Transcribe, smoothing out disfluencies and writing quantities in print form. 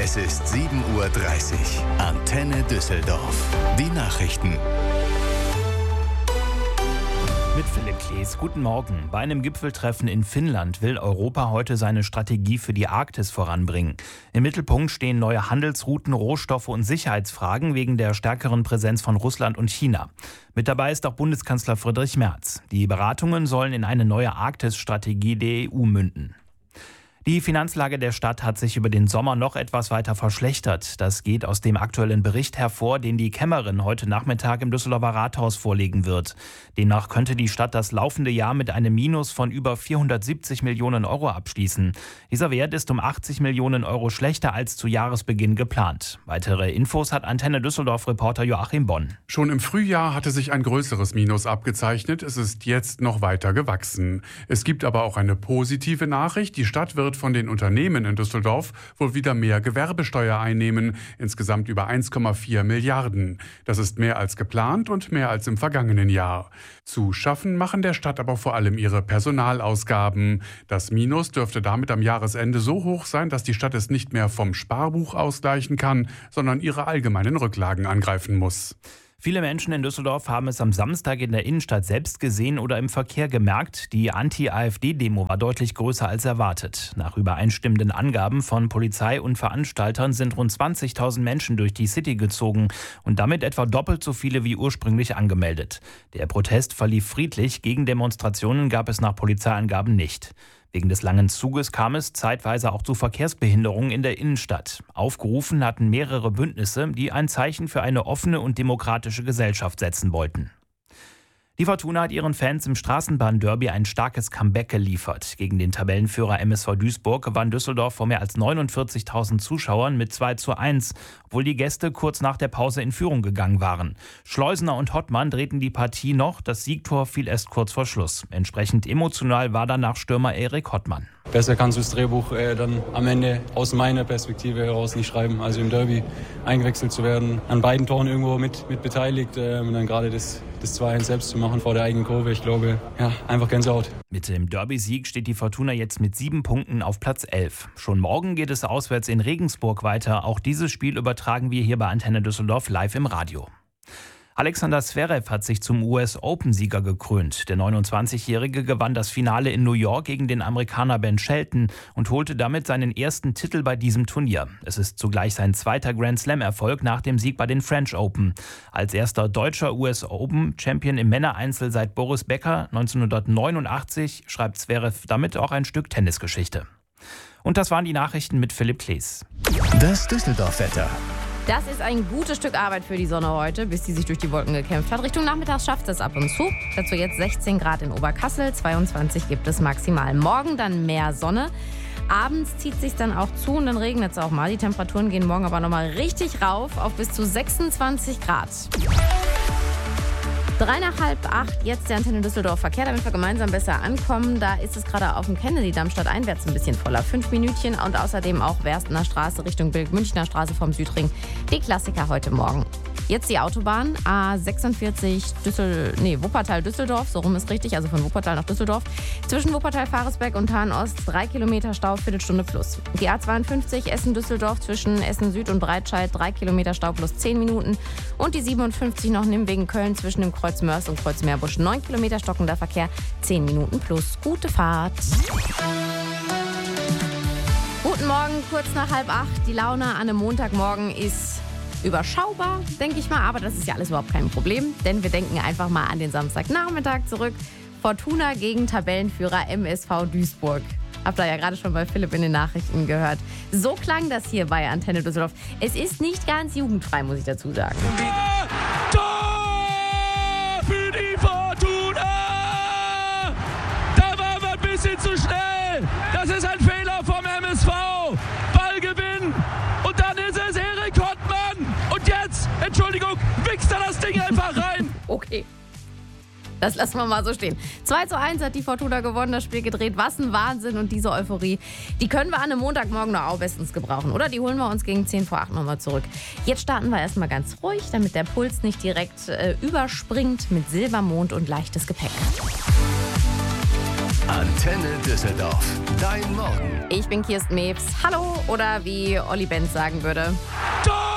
Es ist 7:30 Uhr. Antenne Düsseldorf. Die Nachrichten. Mit Philipp Klees. Guten Morgen. Bei einem Gipfeltreffen in Finnland will Europa heute seine Strategie für die Arktis voranbringen. Im Mittelpunkt stehen neue Handelsrouten, Rohstoffe und Sicherheitsfragen wegen der stärkeren Präsenz von Russland und China. Mit dabei ist auch Bundeskanzler Friedrich Merz. Die Beratungen sollen in eine neue Arktis-Strategie der EU münden. Die Finanzlage der Stadt hat sich über den Sommer noch etwas weiter verschlechtert. Das geht aus dem aktuellen Bericht hervor, den die Kämmerin heute Nachmittag im Düsseldorfer Rathaus vorlegen wird. Demnach könnte die Stadt das laufende Jahr mit einem Minus von über 470 Millionen Euro abschließen. Dieser Wert ist um 80 Millionen Euro schlechter als zu Jahresbeginn geplant. Weitere Infos hat Antenne Düsseldorf-Reporter Joachim Bonn. Schon im Frühjahr hatte sich ein größeres Minus abgezeichnet. Es ist jetzt noch weiter gewachsen. Es gibt aber auch eine positive Nachricht. Die Stadt wird von den Unternehmen in Düsseldorf wohl wieder mehr Gewerbesteuer einnehmen, insgesamt über 1,4 Milliarden. Das ist mehr als geplant und mehr als im vergangenen Jahr. Zu schaffen machen der Stadt aber vor allem ihre Personalausgaben. Das Minus dürfte damit am Jahresende so hoch sein, dass die Stadt es nicht mehr vom Sparbuch ausgleichen kann, sondern ihre allgemeinen Rücklagen angreifen muss. Viele Menschen in Düsseldorf haben es am Samstag in der Innenstadt selbst gesehen oder im Verkehr gemerkt. Die Anti-AfD-Demo war deutlich größer als erwartet. Nach übereinstimmenden Angaben von Polizei und Veranstaltern sind rund 20.000 Menschen durch die City gezogen und damit etwa doppelt so viele wie ursprünglich angemeldet. Der Protest verlief friedlich, Gegendemonstrationen gab es nach Polizeiangaben nicht. Wegen des langen Zuges kam es zeitweise auch zu Verkehrsbehinderungen in der Innenstadt. Aufgerufen hatten mehrere Bündnisse, die ein Zeichen für eine offene und demokratische Gesellschaft setzen wollten. Die Fortuna hat ihren Fans im Straßenbahnderby ein starkes Comeback geliefert. Gegen den Tabellenführer MSV Duisburg gewann Düsseldorf vor mehr als 49.000 Zuschauern mit 2:1, obwohl die Gäste kurz nach der Pause in Führung gegangen waren. Schleusener und Hottmann drehten die Partie noch, das Siegtor fiel erst kurz vor Schluss. Entsprechend emotional war danach Stürmer Erik Hottmann. Besser kannst du das Drehbuch dann am Ende aus meiner Perspektive heraus nicht schreiben. Also im Derby eingewechselt zu werden, an beiden Toren irgendwo mit beteiligt und dann gerade das 2:1 selbst zu machen vor der eigenen Kurve. Ich glaube, ja, einfach Gänsehaut. Mit dem Derby-Sieg steht die Fortuna jetzt mit 7 Punkten auf Platz 11. Schon morgen geht es auswärts in Regensburg weiter. Auch dieses Spiel übertragen wir hier bei Antenne Düsseldorf live im Radio. Alexander Zverev hat sich zum US-Open-Sieger gekrönt. Der 29-Jährige gewann das Finale in New York gegen den Amerikaner Ben Shelton und holte damit seinen ersten Titel bei diesem Turnier. Es ist zugleich sein zweiter Grand-Slam-Erfolg nach dem Sieg bei den French Open. Als erster deutscher US-Open-Champion im Männereinzel seit Boris Becker 1989 schreibt Zverev damit auch ein Stück Tennisgeschichte. Und das waren die Nachrichten mit Philipp Klees. Das Düsseldorf-Wetter. Das ist ein gutes Stück Arbeit für die Sonne heute, bis die sich durch die Wolken gekämpft hat. Richtung Nachmittags schafft es ab und zu. Dazu jetzt 16 Grad in Oberkassel, 22 gibt es maximal. Morgen dann mehr Sonne. Abends zieht es sich dann auch zu und dann regnet es auch mal. Die Temperaturen gehen morgen aber nochmal richtig rauf auf bis zu 26 Grad. 7:53, jetzt der Antenne Düsseldorf Verkehr, damit wir gemeinsam besser ankommen. Da ist es gerade auf dem Kennedy-Damm stadteinwärts ein bisschen voller. 5 Minütchen und außerdem auch Werstener Straße Richtung Münchner Straße vom Südring. Die Klassiker heute Morgen. Jetzt die Autobahn A46 Wuppertal-Düsseldorf, so rum ist richtig, also von Wuppertal nach Düsseldorf. Zwischen Wuppertal-Faresberg und Hahn-Ost 3 Kilometer Stau, Viertelstunde plus. Die A52 Essen-Düsseldorf zwischen Essen-Süd und Breitscheid 3 Kilometer Stau plus 10 Minuten. Und die 57 noch Nimwegen-Köln zwischen dem Kreuz Mörs und Kreuz Meerbusch 9 Kilometer stockender Verkehr, 10 Minuten plus. Gute Fahrt. Guten Morgen, kurz nach 7:30. Die Laune an einem Montagmorgen ist überschaubar, denke ich mal, aber das ist ja alles überhaupt kein Problem, denn wir denken einfach mal an den Samstagnachmittag zurück. Fortuna gegen Tabellenführer MSV Duisburg. Habt ihr ja gerade schon bei Philipp in den Nachrichten gehört. So klang das hier bei Antenne Düsseldorf. Es ist nicht ganz jugendfrei, muss ich dazu sagen. Tor für die Fortuna! Da waren wir ein bisschen zu schnell. Das ist ein Fehler vom MSV. Ballgewinn. Und dann ist es Erik Hottmann. Und jetzt, Entschuldigung, wichst er das Ding einfach rein. Okay. Das lassen wir mal so stehen. 2:1 hat die Fortuna gewonnen, das Spiel gedreht. Was ein Wahnsinn, und diese Euphorie, die können wir an einem Montagmorgen noch auch bestens gebrauchen, oder? Die holen wir uns gegen 7:50 nochmal zurück. Jetzt starten wir erstmal ganz ruhig, damit der Puls nicht direkt überspringt mit Silbermond und leichtes Gepäck. Antenne Düsseldorf. Dein Morgen. Ich bin Kirsten Mebs. Hallo oder wie Olli Benz sagen würde. Tor!